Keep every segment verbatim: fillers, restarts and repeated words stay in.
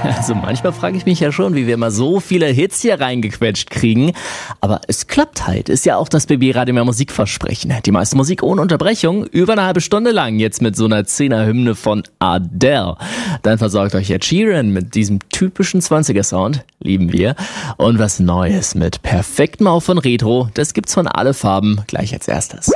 Also manchmal frage ich mich ja schon, wie wir immer so viele Hits hier reingequetscht kriegen. Aber es klappt halt. Ist ja auch das B B-Radio mehr Musikversprechen. Die meiste Musik ohne Unterbrechung, über eine halbe Stunde lang. Jetzt mit so einer Zehner-Hymne von Adele. Dann versorgt euch Ed Sheeran mit diesem typischen zwanziger-Sound. Lieben wir. Und was Neues mit perfektem Auf von Retro. Das gibt's von alle Farben. Gleich als erstes.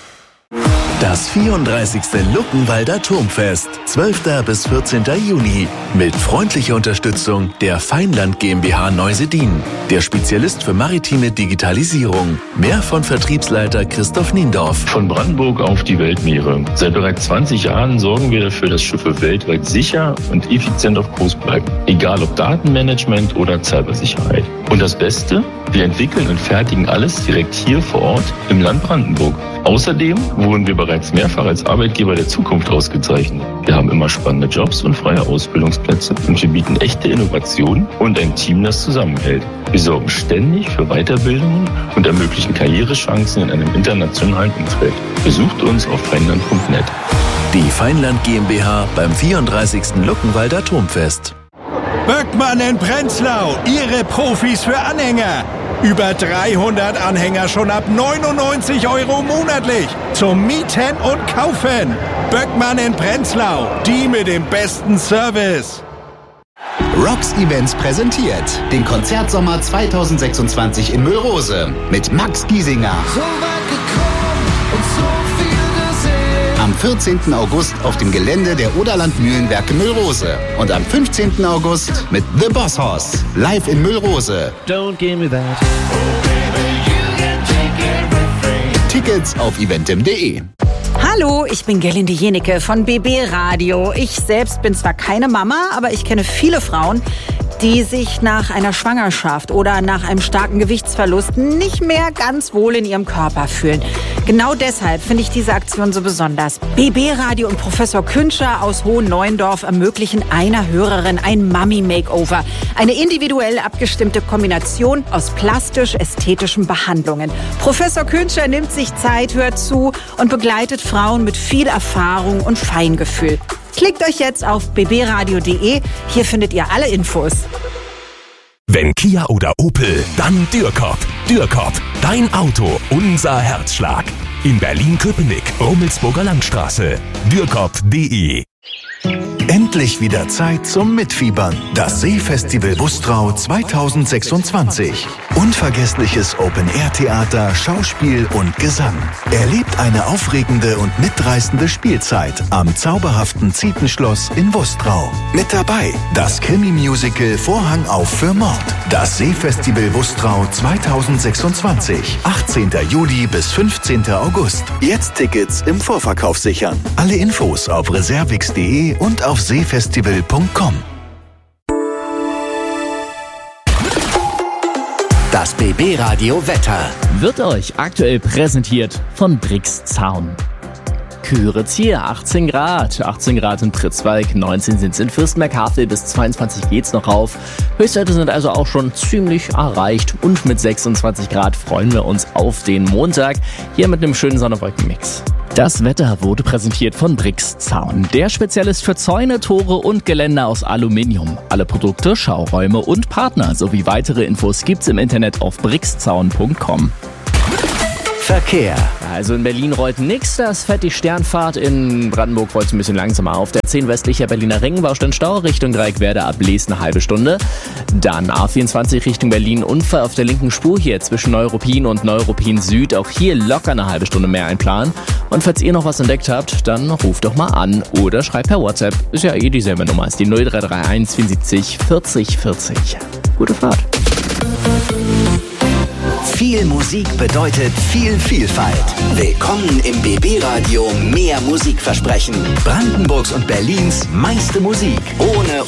Das vierunddreißigste Luckenwalder Turmfest, zwölften bis vierzehnten Juni. Mit freundlicher Unterstützung der Feinland GmbH Neusedin, der Spezialist für maritime Digitalisierung. Mehr von Vertriebsleiter Christoph Niendorf. Von Brandenburg auf die Weltmeere. Seit bereits zwanzig Jahren sorgen wir dafür, dass Schiffe weltweit sicher und effizient auf Kurs bleiben. Egal ob Datenmanagement oder Cybersicherheit. Und das Beste? Wir entwickeln und fertigen alles direkt hier vor Ort im Land Brandenburg. Außerdem wurden wir bereits mehrfach als Arbeitgeber der Zukunft ausgezeichnet. Wir haben immer spannende Jobs und freie Ausbildungsplätze und wir bieten echte Innovation und ein Team, das zusammenhält. Wir sorgen ständig für Weiterbildungen und ermöglichen Karrierechancen in einem internationalen Umfeld. Besucht uns auf feinland punkt net. Die Feinland GmbH beim vierunddreißigsten Luckenwalder Turmfest. Böckmann in Prenzlau, Ihre Profis für Anhänger. Über dreihundert Anhänger schon ab neunundneunzig Euro monatlich. Zum Mieten und Kaufen. Böckmann in Prenzlau, die mit dem besten Service. Rocks Events präsentiert den Konzertsommer zweitausendsechsundzwanzig in Müllrose mit Max Giesinger. So weit gekommen und so viel gesehen. Am vierzehnten August auf dem Gelände der Oderland Mühlenwerke Müllrose. Und am fünfzehnten August mit The Boss Hoss live in Müllrose. Don't give me that. Oh baby, you can take everything. Tickets auf eventim punkt de. Hallo, ich bin Gerlinde Jenecke von B B Radio. Ich selbst bin zwar keine Mama, aber ich kenne viele Frauen, die sich nach einer Schwangerschaft oder nach einem starken Gewichtsverlust nicht mehr ganz wohl in ihrem Körper fühlen. Genau deshalb finde ich diese Aktion so besonders. B B Radio und Professor Künscher aus Hohenneuendorf ermöglichen einer Hörerin ein Mummy-Makeover. Eine individuell abgestimmte Kombination aus plastisch-ästhetischen Behandlungen. Professor Künscher nimmt sich Zeit, hört zu und begleitet Frauen mit viel Erfahrung und Feingefühl. Klickt euch jetzt auf b b radio punkt de. Hier findet ihr alle Infos. Wenn Kia oder Opel, dann Dürkop. Dürkop, dein Auto, unser Herzschlag. In Berlin-Köpenick, Rummelsburger Landstraße. Dürkop punkt de. Endlich wieder Zeit zum Mitfiebern. Das Seefestival Bustrau zweitausendsechsundzwanzig. Unvergessliches Open-Air-Theater, Schauspiel und Gesang. Erlebt eine aufregende und mitreißende Spielzeit am zauberhaften Zietenschloss in Bustrau. Mit dabei das Krimi-Musical Vorhang auf für Mord. Das Seefestival Bustrau zweitausendsechsundzwanzig. achtzehnten Juli bis fünfzehnten August. Jetzt Tickets im Vorverkauf sichern. Alle Infos auf reservix punkt de und auf seefestival punkt com. Das B B Radio Wetter Wird euch aktuell präsentiert von Brix Zaun. Küritz hier, achtzehn Grad. achtzehn Grad in Pritzwalk, neunzehn sind es in Fürstenberg-Havel, bis zweiundzwanzig geht's noch rauf. Höchstwerte sind also auch schon ziemlich erreicht. Und mit sechsundzwanzig Grad freuen wir uns auf den Montag. Hier mit einem schönen Sonne-Wolken-Mix. Das Wetter wurde präsentiert von Brix Zaun, der Spezialist für Zäune, Tore und Geländer aus Aluminium. Alle Produkte, Schauräume und Partner sowie weitere Infos gibt's im Internet auf brixzaun punkt com. Verkehr. Also in Berlin rollt nix, das fährt die Sternfahrt. In Brandenburg rollt es ein bisschen langsamer auf. Der zehn westlicher Berliner Ring, Baustein-Stau Richtung Dreieckwerder ab Lees eine halbe Stunde. Dann A vierundzwanzig Richtung Berlin, Unfall auf der linken Spur hier zwischen Neuruppin und Neuruppin Süd. Auch hier locker eine halbe Stunde mehr einplanen. Und falls ihr noch was entdeckt habt, dann ruft doch mal an oder schreibt per WhatsApp. Ist ja eh dieselbe Nummer, ist die null drei drei eins vierundsiebzig vierzig vierzig. Gute Fahrt. Viel Musik bedeutet viel Vielfalt. Willkommen im B B Radio Mehr Musikversprechen. Brandenburgs und Berlins meiste Musik. Ohne